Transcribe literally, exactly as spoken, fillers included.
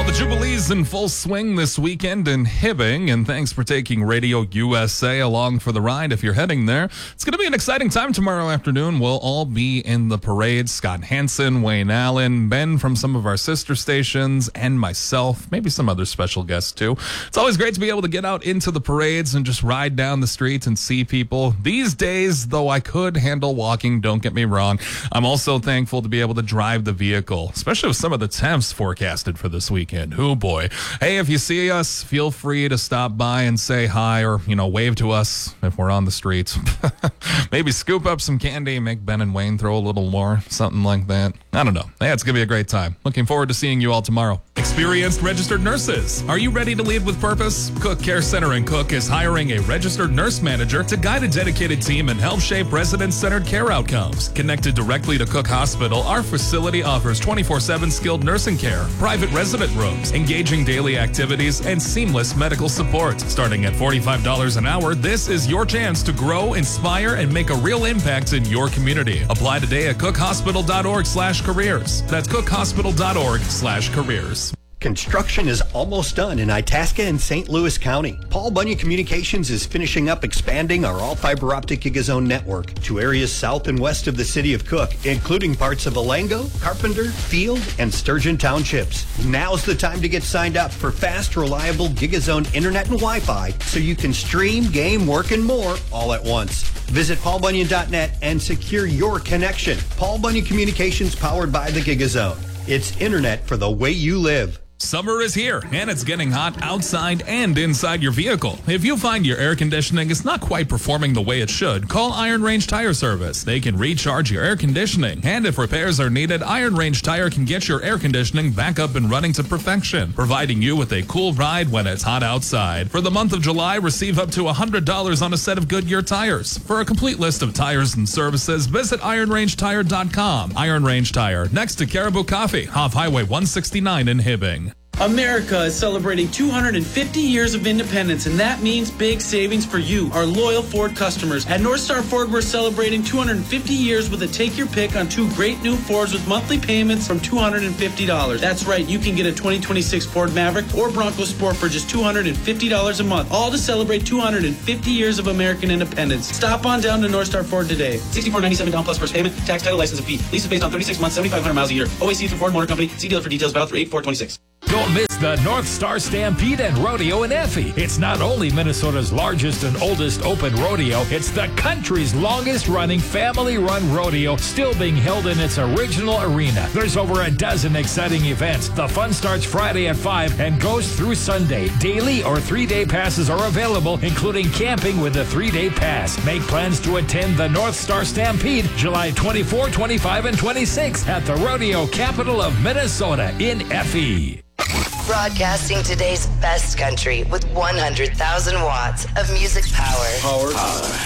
the Jubilee's in full swing this weekend in Hibbing, and thanks for taking Radio U S A along for the ride if you're heading there. It's going to be an exciting time tomorrow afternoon. We'll all be in the parade. Scott Hansen, Wayne Allen, Ben from some of our sister stations, and myself, maybe some other special guests too. It's always great to be able to get out into the parades and just ride down the streets and see people. These days, though I could handle walking, don't get me wrong, I'm also thankful to be able to drive the vehicle, especially with some of the temps forecasted for this weekend. Oh boy. Hey, if you see us, feel free to stop by and say hi, or, you know, wave to us if we're on the streets. Maybe scoop up some candy, make Ben and Wayne throw a little more, something like that. I don't know. Yeah, it's going to be a great time. Looking forward to seeing you all tomorrow. Experienced registered nurses. Are you ready to lead with purpose? Cook Care Center in Cook is hiring a registered nurse manager to guide a dedicated team and help shape resident-centered care outcomes. Connected directly to Cook Hospital, our facility offers twenty-four seven skilled nursing care, private resident rooms, engaging daily activities, and seamless medical support. Starting at forty-five dollars an hour, this is your chance to grow, inspire, and make a real impact in your community. Apply today at cookhospital.org slash careers. That's cookhospital.org slash careers. Construction is almost done in Itasca and Saint Louis County. Paul Bunyan Communications is finishing up expanding our all-fiber optic GigaZone network to areas south and west of the city of Cook, including parts of Alango, Carpenter, Field, and Sturgeon Townships. Now's the time to get signed up for fast, reliable GigaZone internet and Wi-Fi so you can stream, game, work, and more all at once. Visit paul bunyan dot net and secure your connection. Paul Bunyan Communications, powered by the GigaZone. It's internet for the way you live. Summer is here, and it's getting hot outside and inside your vehicle. If you find your air conditioning is not quite performing the way it should, call Iron Range Tire Service. They can recharge your air conditioning, and if repairs are needed, Iron Range Tire can get your air conditioning back up and running to perfection, providing you with a cool ride when it's hot outside. For the month of July, receive up to one hundred dollars on a set of Goodyear tires. For a complete list of tires and services, visit iron range tire dot com. Iron Range Tire, next to Caribou Coffee, off Highway one sixty-nine in Hibbing. America is celebrating two hundred fifty years of independence, and that means big savings for you, our loyal Ford customers. At North Star Ford, we're celebrating two hundred fifty years with a take your pick on two great new Fords with monthly payments from two hundred fifty dollars. That's right, you can get a twenty twenty-six Ford Maverick or Bronco Sport for just two hundred fifty dollars a month, all to celebrate two hundred fifty years of American independence. Stop on down to North Star Ford today. sixty-four ninety-seven down plus first payment, tax, title, license, and fee. Lease is based on thirty-six months, seventy-five hundred miles a year. O A C through Ford Motor Company. See dealer for details. Valid through eight four twenty-six. Don't miss the North Star Stampede and Rodeo in Effie. It's not only Minnesota's largest and oldest open rodeo, it's the country's longest-running family-run rodeo, still being held in its original arena. There's over a dozen exciting events. The fun starts Friday at five and goes through Sunday. Daily or three-day passes are available, including camping with a three-day pass. Make plans to attend the North Star Stampede July twenty-fourth, twenty-fifth, and twenty-sixth at the rodeo capital of Minnesota in Effie. Broadcasting today's best country with one hundred thousand watts of music power. Power. Power.